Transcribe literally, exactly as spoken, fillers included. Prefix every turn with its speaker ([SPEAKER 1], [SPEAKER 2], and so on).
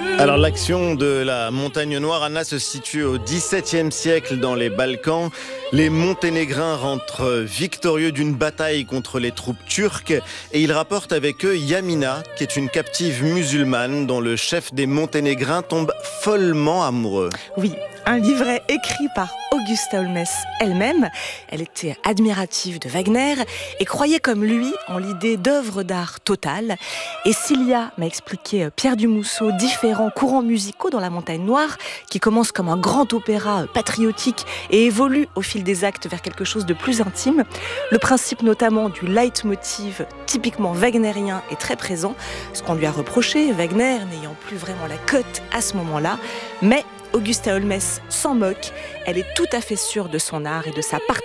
[SPEAKER 1] Alors l'action de la Montagne Noire, Anna, se situe au dix-septième siècle dans les Balkans. Les Monténégrins rentrent victorieux d'une bataille contre les troupes turques et ils rapportent avec eux Yamina, qui est une captive musulmane dont le chef des Monténégrins tombe follement amoureux.
[SPEAKER 2] Oui, un livret écrit par Augusta Holmès elle-même. Elle était admirative de Wagner et croyait comme lui en l'idée d'œuvre d'art totale. Et s'il y a, m'a expliqué Pierre Dumousseau, différents courants musicaux dans la Montagne Noire qui commencent comme un grand opéra patriotique et évoluent au fil des actes vers quelque chose de plus intime, le principe notamment du leitmotiv typiquement wagnérien est très présent, ce qu'on lui a reproché, Wagner n'ayant plus vraiment la cote à ce moment-là, mais Augusta Holmès s'en moque, elle est tout à fait sûre de son art et de sa participation